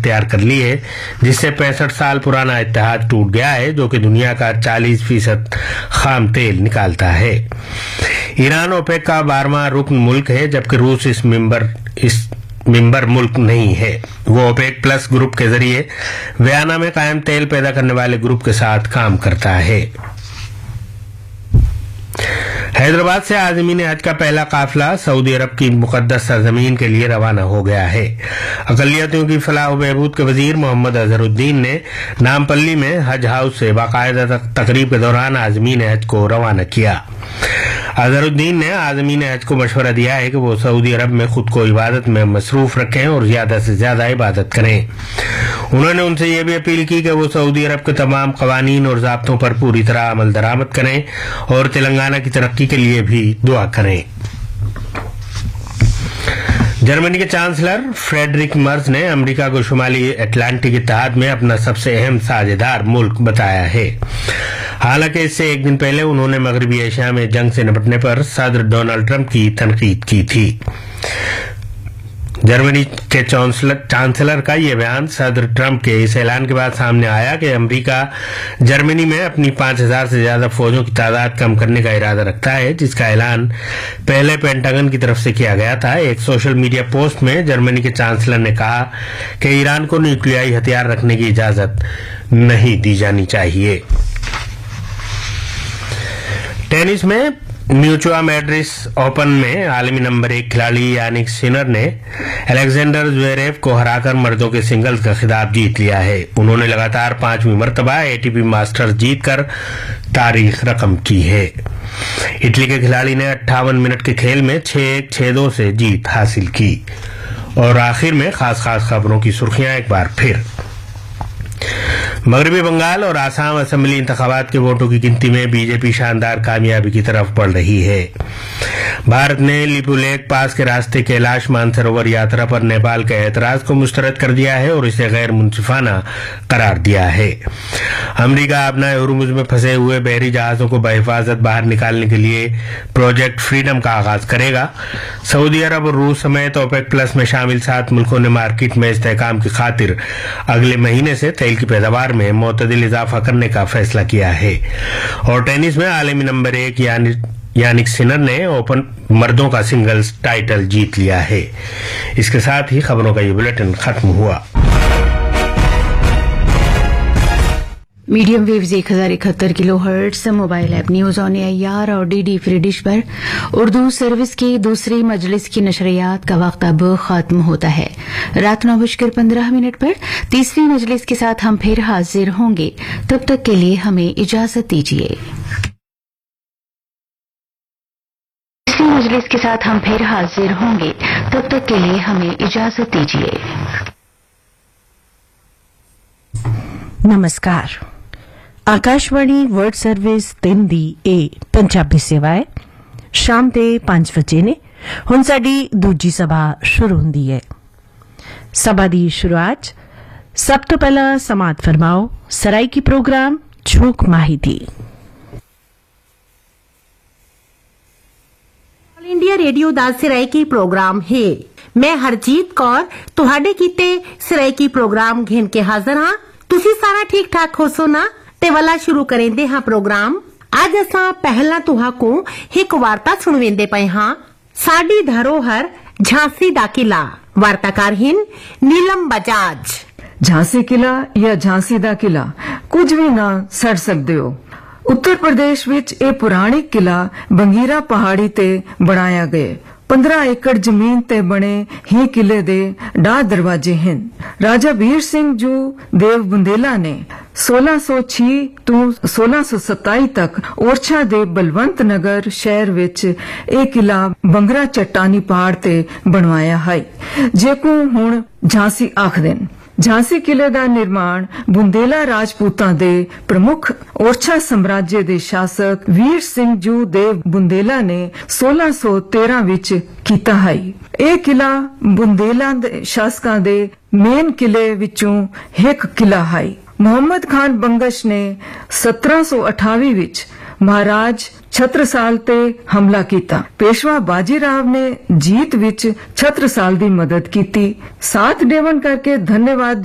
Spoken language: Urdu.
اختیار کر لی ہے، جس سے 65 سال پرانا اتحاد ٹوٹ گیا ہے جو کہ دنیا کا 40% خام تیل نکالتا ہے۔ ایران اوپیک کا 12واں رکن ملک ہے، جبکہ روس اس ممبر ملک نہیں ہے۔ وہ اوپیک پلس گروپ کے ذریعے ویانا میں قائم تیل پیدا کرنے والے گروپ کے ساتھ کام کرتا ہے۔ حیدرآباد سے عازمین حج کا پہلا قافلہ سعودی عرب کی مقدس سرزمین کے لیے روانہ ہو گیا ہے۔ اقلیتوں کی فلاح و بہبود کے وزیر محمد اظہر الدین نے نامپلی میں حج ہاؤس سے باقاعدہ تقریب کے دوران عازمین حج کو روانہ کیا۔ اظہر الدین نے عازمین حج کو مشورہ دیا ہے کہ وہ سعودی عرب میں خود کو عبادت میں مصروف رکھیں اور زیادہ سے زیادہ عبادت کریں۔ انہوں نے ان سے یہ بھی اپیل کی کہ وہ سعودی عرب کے تمام قوانین اور ضابطوں پر پوری طرح عمل درآمد کریں اور تلنگانہ کی ترقی کے لیے بھی دعا کریں۔ جرمنی کے چانسلر فریڈرک مرز نے امریکہ کو شمالی اٹلانٹک اتحاد میں اپنا سب سے اہم ساجھیدار ملک بتایا ہے۔ حالانکہ اس سے ایک دن پہلے انہوں نے مغربی ایشیا میں جنگ سے نپٹنے پر صدر ڈونلڈ ٹرمپ کی تنقید کی تھی۔ جرمنی کے چانسلر کا یہ بیان صدر ٹرمپ کے اس اعلان کے بعد سامنے آیا کہ امریکہ جرمنی میں اپنی 5000 سے زیادہ فوجوں کی تعداد کم کرنے کا ارادہ رکھتا ہے، جس کا اعلان پہلے پینٹاگن کی طرف سے کیا گیا تھا۔ ایک سوشل میڈیا پوسٹ میں جرمنی کے چانسلر نے کہا کہ ایران کو نیوکلیائی ہتھیار رکھنے کی اجازت نہیں دی جانی چاہیے۔ ٹینس میں میوچوا میڈرس اوپن میں عالمی نمبر 1 کھلاڑی یانک سینر نے الیگزینڈر زویریو کو ہرا کر مردوں کے سنگلز کا خطاب جیت لیا ہے۔ انہوں نے لگاتار 5ویں مرتبہ ATP ماسٹرز جیت کر تاریخ رقم کی ہے۔ اٹلی کے کھلاڑی نے 58 منٹ کے کھیل میں 6-1 6-2 سے جیت حاصل کی۔ اور آخر میں خاص خبروں کی سرخیاں ایک بار پھر۔ مغربی بنگال اور آسام اسمبلی انتخابات کے ووٹوں کی گنتی میں بی جے پی شاندار کامیابی کی طرف بڑھ رہی ہے۔ بھارت نے لیپو لیک پاس کے راستے کیلاش مانسروور یاترا پر نیپال کے اعتراض کو مسترد کر دیا ہے اور اسے غیر منصفانہ قرار دیا ہے۔ امریکہ اپنا ہرمز میں پھنسے ہوئے بحری جہازوں کو بحفاظت باہر نکالنے کے لیے پروجیکٹ فریڈم کا آغاز کرے گا۔ سعودی عرب اور روس سمیت اوپیک پلس میں شامل 7 ملکوں نے مارکیٹ میں استحکام کی خاطر اگلے مہینے سے تیل کی پیداوار میں معتدل اضافہ کرنے کا فیصلہ کیا ہے۔ اور ٹینس میں عالمی نمبر 1 یانک سینر نے اوپن مردوں کا سنگلز ٹائٹل جیت لیا ہے۔ اس کے ساتھ ہی خبروں کا یہ بلیٹن ختم ہوا۔ Medium views 1071 kilo hertz, mobile app news on year اور DD فری ڈش پر اردو سروس کی دوسری مجلس کی نشریات کا وقت اب ختم ہوتا ہے۔ رات 9:15 پر تیسری مجلس کے ساتھ ہم پھر حاضر ہوں گے، تب تک کے لیے ہمیں اجازت دیجیے۔ تیسری مجلس کے ساتھ ہم پھر حاضر ہوں گے، تب تک کے لیے ہمیں اجازت دیجیے۔ ਨਮਸਕਾਰ। ਆਕਾਸ਼ਵਾਣੀ ਵਰਲਡ ਸਰਵਿਸ 3 ਦੀ ਇਹ ਪੰਜਾਬੀ ਸੇਵਾ ਹੈ। ਸ਼ਾਮ ਦੇ 5 ਵਜੇ ਨੇ। ਹੁਣ ਸਾਡੀ ਦੂਜੀ ਸਭਾ ਸ਼ੁਰੂ ਹੁੰਦੀ ਹੈ। ਸਭਾ ਦੀ ਸ਼ੁਰੂਆਤ ਸਭ ਤੋਂ ਪਹਿਲਾਂ ਸਮਾਤ ਫਰਮਾਓ ਸਰਾਇਕੀ ਪ੍ਰੋਗਰਾਮ ਝੂਕ ਮਾਹੀ ਦੀ। ਆਲ ਇੰਡੀਆ ਰੇਡੀਓ ਦਾ ਸਰਾਇਕੀ ਪ੍ਰੋਗਰਾਮ ਹੈ। ਮੈਂ ਹਰਜੀਤ ਕੌਰ ਤੁਹਾਡੇ ਕੀਤੇ ਸਰਾਇਕੀ ਪ੍ਰੋਗਰਾਮ ਘੇਨ ਕੇ ਹਾਜ਼ਰ ਹਾਂ। ਤੁਸੀਂ ਸਾਰਾ ਠੀਕ ਠਾਕ ਹੋ ਸੋ ਨਾ? ਤੇ ਵਾਲਾ ਸ਼ੁਰੂ ਕਰਿੰਦੇ ਹਾਂ ਪ੍ਰੋਗਰਾਮ। ਅੱਜ ਅਸਾਂ ਪਹਿਲਾਂ ਤੁਹਾਨੂੰ ਇੱਕ ਵਾਰਤਾ ਸੁਣਾਉਂਦੇ ਪਏ ਹਾਂ। ਸਾਡੀ ਧਰੋਹਰ ਝਾਂਸੀ ਦਾ ਕਿਲਾ। ਵਾਰਤਾਕਾਰ ਹਨ ਨੀਲਮ ਬਜਾਜ। ਝਾਂਸੀ ਕਿਲਾ ਜਾਂ ਝਾਂਸੀ ਦਾ ਕਿਲਾ ਕੁਝ ਵੀ ਨਾ ਛੱਡ ਸਕਦੇ ਹੋ। ਉੱਤਰ ਪ੍ਰਦੇਸ਼ ਵਿੱਚ ਇਹ ਪੁਰਾਣੀ ਕਿਲਾ ਬੰਗੀਰਾ ਪਹਾੜੀ ਤੇ ਬਣਾਇਆ ਗਿਆ। 15 ਏਕੜ ਜ਼ਮੀਨ ਤੇ ਬਣੇ ਹੀ ਕਿਲੇ ਦੇ 10 ਦਰਵਾਜ਼ੇ ਹਨ। ਰਾਜਾ ਵੀਰ ਸਿੰਘ ਜੂ ਦੇਵ ਬੁੰਦੇਲਾ ਨੇ 1606 ਤੋਂ 1627 ਤੱਕ ਓਰਛਾ ਦੇ ਬਲਵੰਤ ਨਗਰ ਸ਼ਹਿਰ ਵਿੱਚ ਇਹ ਕਿਲਾ ਬੰਗਰਾ ਚੱਟਾਨੀ ਪਹਾੜ ਤੇ ਬਣਵਾਇਆ ਹੈ, ਜਿਹਨੂੰ ਹੁਣ ਝਾਂਸੀ ਆਖਦੇ ਨੇ। ਝਾਂਸੀ ਕਿਲੇ ਦਾ ਨਿਰਮਾਣ ਬੁੰਦੇਲਾ ਰਾਜਪੂਤਾਂ ਦੇ ਪ੍ਰਮੁੱਖ ਓਰਛਾ ਸਾਮਰਾਜ ਦੇ ਸ਼ਾਸਕ ਵੀਰ ਸਿੰਘ ਜੂ ਦੇਵ ਬੁੰਦੇਲਾ ਨੇ 1613 ਵਿੱਚ ਕੀਤਾ ਹੈ। ਇਹ ਕਿਲਾ ਬੁੰਦੇਲਾ ਦੇ ਸ਼ਾਸਕਾਂ ਦੇ ਮੇਨ ਕਿਲੇ ਵਿੱਚੋਂ ਇੱਕ ਕਿਲਾ ਹੈ। ਮੁਹੰਮਦ ਖਾਨ ਬੰਗਸ਼ ਨੇ 1728 ਵਿੱਚ ਮਹਾਰਾਜ ਛਤਰਸਾਲ ਤੇ ਹਮਲਾ ਕੀਤਾ। ਪੇਸ਼ਵਾ ਬਾਜੀ ਰਾਵ ਨੇ ਜੀਤ ਵਿੱਚ ਛਤਰਸਾਲ ਦੀ ਮਦਦ ਕੀਤੀ। ਸਾਥ ਦੇਵਨ ਕਰਕੇ ਧੰਨਵਾਦ